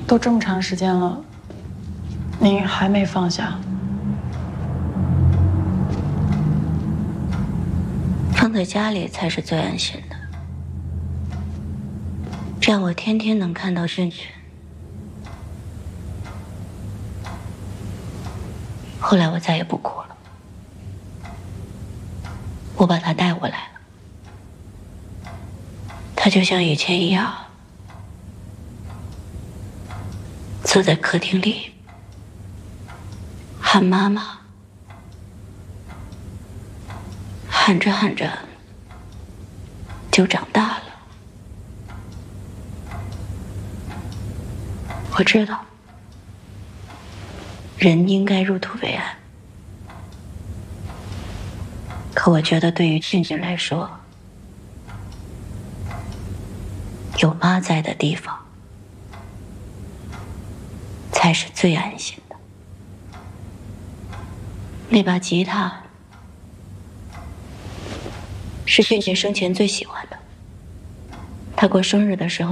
都这么长时间了，您还没放下？ 放在家里才是最安心的，这样我天天能看到俊俊。后来我再也不哭了，我把他带过来了，他就像以前一样，坐在客厅里喊妈妈，喊着喊着就长大了。我知道，人应该入土为安，可我觉得对于俊俊来说，有妈在的地方才是最安心的。那把吉他是俊俊生前最喜欢的，他过生日的时候